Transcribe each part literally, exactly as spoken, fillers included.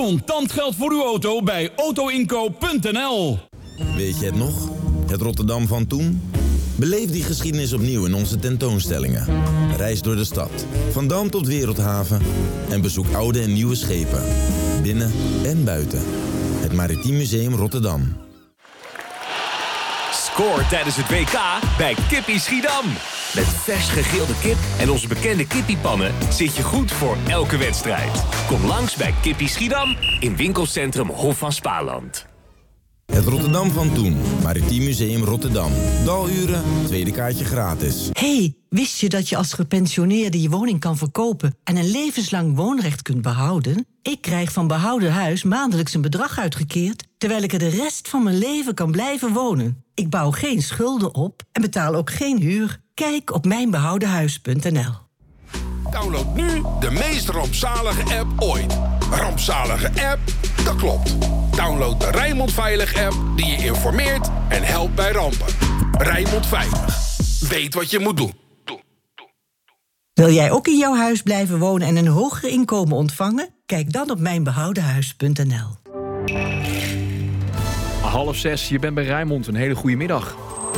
Contant geld voor uw auto bij autoinkoop punt n l. Weet je het nog? Het Rotterdam van toen? Beleef die geschiedenis opnieuw in onze tentoonstellingen. Reis door de stad, van Dam tot Wereldhaven. En bezoek oude en nieuwe schepen. Binnen en buiten. Het Maritiem Museum Rotterdam. Scoor tijdens het W K bij Kippie Schiedam. Met vers gegrilde kip en onze bekende kippiepannen zit je goed voor elke wedstrijd. Kom langs bij Kippie Schiedam in winkelcentrum Hof van Spaarland. Het Rotterdam van toen. Maritiem Museum Rotterdam. Daluren, tweede kaartje gratis. Hey, wist je dat je als gepensioneerde je woning kan verkopen en een levenslang woonrecht kunt behouden? Ik krijg van behouden huis maandelijks een bedrag uitgekeerd, terwijl ik er de rest van mijn leven kan blijven wonen. Ik bouw geen schulden op en betaal ook geen huur. Kijk op mijn behouden huis punt n l. Download nu de meest rampzalige app ooit. Rampzalige app? Dat klopt. Download de Rijnmond Veilig app die je informeert en helpt bij rampen. Rijnmond Veilig. Weet wat je moet doen. Wil jij ook in jouw huis blijven wonen en een hoger inkomen ontvangen? Kijk dan op mijn behouden huis punt n l. Half zes, je bent bij Rijnmond. Een hele goede middag.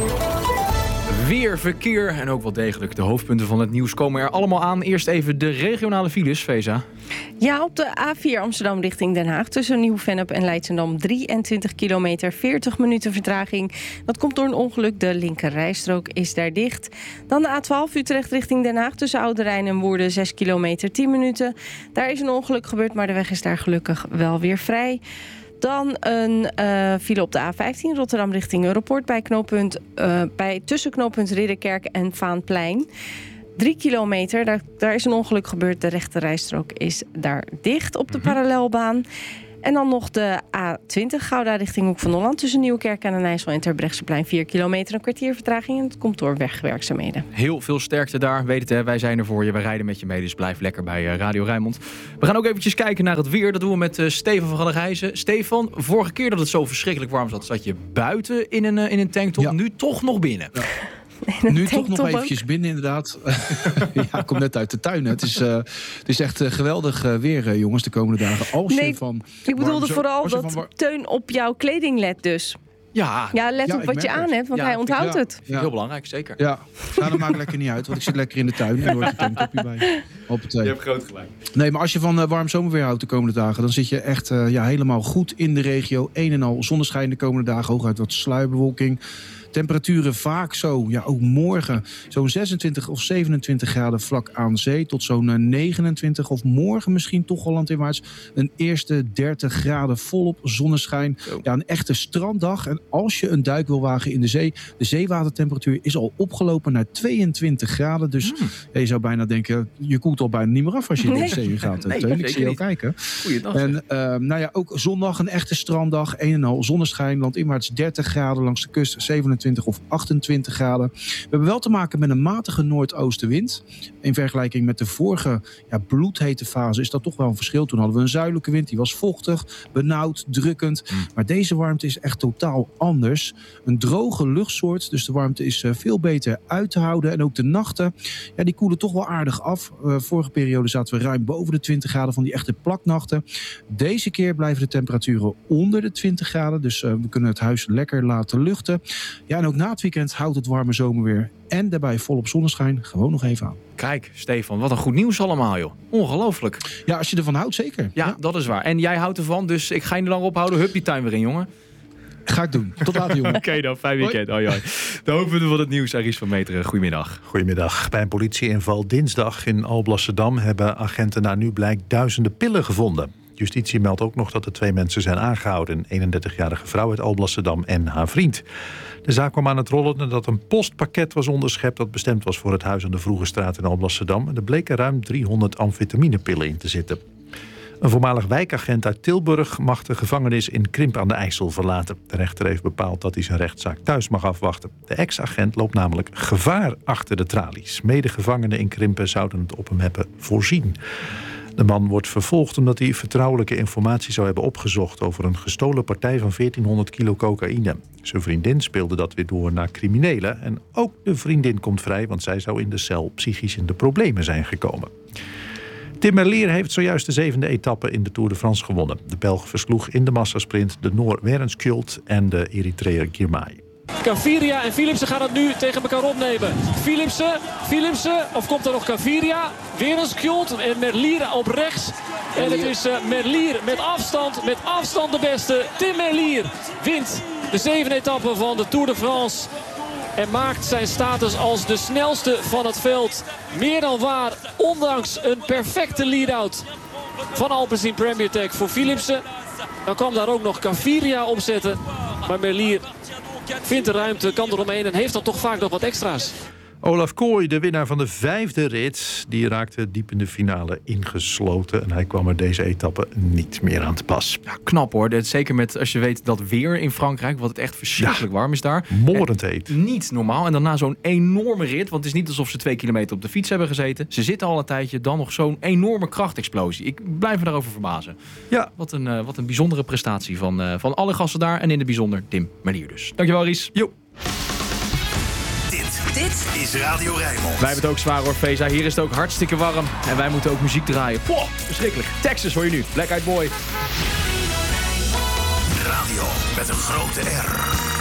Weer, verkeer en ook wel degelijk de hoofdpunten van het nieuws komen er allemaal aan. Eerst even de regionale files, Feza. Ja, op de A vier Amsterdam richting Den Haag tussen Nieuw-Vennep en Leidschendam drieëntwintig kilometer, veertig minuten vertraging. Dat komt door een ongeluk, de linker rijstrook is daar dicht. Dan de A twaalf Utrecht richting Den Haag tussen Oude Rijn en Woerden, zes kilometer, tien minuten. Daar is een ongeluk gebeurd, maar de weg is daar gelukkig wel weer vrij. Dan een uh, file op de A vijftien Rotterdam richting Europoort bij knooppunt, uh, bij, tussen knooppunt Ridderkerk en Vaanplein. Drie kilometer, daar, daar is een ongeluk gebeurd. De rechte rijstrook is daar dicht op de mm-hmm. parallelbaan. En dan nog de A twintig Gouda richting Hoek van Holland tussen Nieuwkerk en Nijssel en Terbrechtseplein. Vier kilometer, een kwartier vertraging en het komt door wegwerkzaamheden. Heel veel sterkte daar, weet het hè. Wij zijn er voor je, wij rijden met je mee, dus blijf lekker bij uh, Radio Rijnmond. We gaan ook eventjes kijken naar het weer. Dat doen we met uh, Stefan van Gaderijzen. Stefan, vorige keer dat het zo verschrikkelijk warm zat, zat je buiten in een, uh, in een tanktop. Ja. Nu toch nog binnen. Ja. Nu toch nog eventjes ook binnen, inderdaad. Ja, ik kom net uit de tuin. Het is, uh, het is echt uh, geweldig uh, weer, uh, jongens, de komende dagen. Als nee, je van ik bedoelde zo, vooral dat war... Teun op jouw kleding let dus. Ja, ja let ja, op wat je aan hebt, want ja, hij onthoudt ja, het. Ja. Heel belangrijk, zeker. Ja, nou, dat maakt lekker niet uit, want ik zit lekker in de tuin. En hoort de tankkopje bij. Op het, uh... Je hebt groot gelijk. Nee, maar als je van uh, warm zomerweer houdt de komende dagen, dan zit je echt uh, ja, helemaal goed in de regio. Een en al zonneschijn de komende dagen, hooguit wat sluierbewolking. Temperaturen vaak zo, ja ook morgen, zo'n zesentwintig of zevenentwintig graden vlak aan zee. Tot zo'n negenentwintig of morgen misschien toch al landinwaarts. Een eerste dertig graden volop zonneschijn. Ja, een echte stranddag. En als je een duik wil wagen in de zee, de zeewatertemperatuur is al opgelopen naar tweeëntwintig graden. Dus mm. ja, je zou bijna denken, je koelt al bijna niet meer af als je in de zee gaat. Nee, Teun, ik zie jou kijken. Goeiedag. En uh, nou ja, ook zondag een echte stranddag. Een en al zonneschijn, landinwaarts dertig graden, langs de kust zevenentwintig of achtentwintig graden. We hebben wel te maken met een matige noordoostenwind. In vergelijking met de vorige ja, bloedhete fase is dat toch wel een verschil. Toen hadden we een zuidelijke wind, die was vochtig, benauwd, drukkend. Mm. Maar deze warmte is echt totaal anders. Een droge luchtsoort, dus de warmte is uh, veel beter uit te houden. En ook de nachten, ja, die koelen toch wel aardig af. Uh, vorige periode zaten we ruim boven de twintig graden van die echte plaknachten. Deze keer blijven de temperaturen onder de twintig graden. Dus uh, we kunnen het huis lekker laten luchten. Ja, en ook na het weekend houdt het warme zomerweer en daarbij volop zonneschijn gewoon nog even aan. Kijk, Stefan, wat een goed nieuws allemaal, joh. Ongelooflijk. Ja, als je ervan houdt, zeker. Ja, ja, dat is waar. En jij houdt ervan, dus ik ga je er lang ophouden. Hup die tuin weer in, jongen. Ga ik doen. Tot later, jongen. Oké okay, dan, fijn weekend. Hoi, hoi. De hoofdpunten van het nieuws, Aries van Meteren. Goedemiddag. Goedemiddag. Bij een politieinval dinsdag in Alblasserdam hebben agenten naar nu blijkt duizenden pillen gevonden. Justitie meldt ook nog dat er twee mensen zijn aangehouden. Een eenendertigjarige vrouw uit Alblasserdam en haar vriend. De zaak kwam aan het rollen nadat een postpakket was onderschept dat bestemd was voor het huis aan de Vroege Straat in Alblasserdam. Er bleken ruim driehonderd amfetaminepillen in te zitten. Een voormalig wijkagent uit Tilburg mag de gevangenis in Krimp aan de IJssel verlaten. De rechter heeft bepaald dat hij zijn rechtszaak thuis mag afwachten. De ex-agent loopt namelijk gevaar achter de tralies. Medegevangenen in Krimpen zouden het op hem hebben voorzien. De man wordt vervolgd omdat hij vertrouwelijke informatie zou hebben opgezocht over een gestolen partij van veertienhonderd kilo cocaïne. Zijn vriendin speelde dat weer door naar criminelen. En ook de vriendin komt vrij, want zij zou in de cel psychisch in de problemen zijn gekomen. Tim Merlier heeft zojuist de zevende etappe in de Tour de France gewonnen. De Belg versloeg in de massasprint de Noor Werens Kjult en de Eritreër Girmay. Gaviria en Philipsen gaan het nu tegen elkaar opnemen. Philipsen, Philipsen, of komt er nog Gaviria? Werens Kjult en Merlier op rechts. En het is uh, Merlier met afstand, met afstand de beste. Tim Merlier wint de zevende etappe van de Tour de France. En maakt zijn status als de snelste van het veld meer dan waar. Ondanks een perfecte lead-out van Alpecin Premier Tech voor Philipsen. Dan kwam daar ook nog Gaviria opzetten. Maar Merlier vindt de ruimte, kan eromheen en heeft dan toch vaak nog wat extra's. Olaf Kooi, de winnaar van de vijfde rit, die raakte diep in de finale ingesloten. En hij kwam er deze etappe niet meer aan te pas. Ja, knap hoor. Dat, zeker met als je weet dat weer in Frankrijk, wat het echt verschrikkelijk ja, warm is daar. Morend heet. Niet normaal. En daarna zo'n enorme rit. Want het is niet alsof ze twee kilometer op de fiets hebben gezeten. Ze zitten al een tijdje. Dan nog zo'n enorme krachtexplosie. Ik blijf me daarover verbazen. Ja. Wat een, uh, wat een bijzondere prestatie van, uh, van alle gasten daar. En in het bijzonder Tim Merlier dus. Dankjewel Ries. Jo. Dit is Radio Rijnmond. Wij hebben het ook zwaar hoor, Feza. Hier is het ook hartstikke warm. En wij moeten ook muziek draaien. Poh, verschrikkelijk. Texas hoor je nu. Black Eyed Boy. Radio met een grote R.